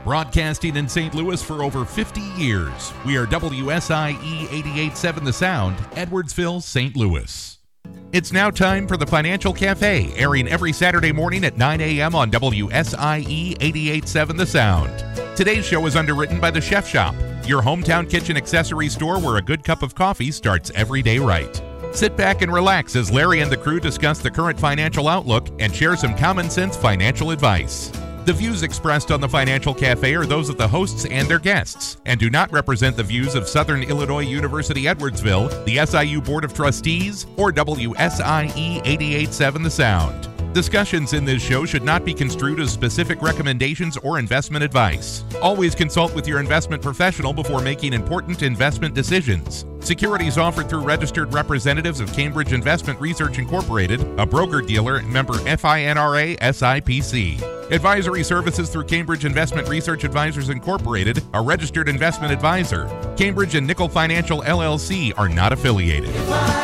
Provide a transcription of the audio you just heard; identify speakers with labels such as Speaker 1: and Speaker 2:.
Speaker 1: Broadcasting in St. Louis for over 50 years. We are WSIE 88.7 The Sound, Edwardsville, St. Louis. It's now time for the Financial Cafe, airing every Saturday morning at 9 a.m. on WSIE 88.7 The Sound. Today's show is underwritten by The Chef Shop, your hometown kitchen accessory store where a good cup of coffee starts every day right. Sit back and relax as Larry and the crew discuss the current financial outlook and share some common sense financial advice. The views expressed on the Financial Cafe are those of the hosts and their guests and do not represent the views of Southern Illinois University Edwardsville, the SIU Board of Trustees, or WSIE 88.7 The Sound. Discussions in this show should not be construed as specific recommendations or investment advice. Always consult with your investment professional before making important investment decisions. Securities offered through registered representatives of Cambridge Investment Research Incorporated, a broker-dealer, member FINRA SIPC. Advisory services through Cambridge Investment Research Advisors Incorporated, a registered investment advisor. Cambridge and Nickel Financial LLC are not affiliated.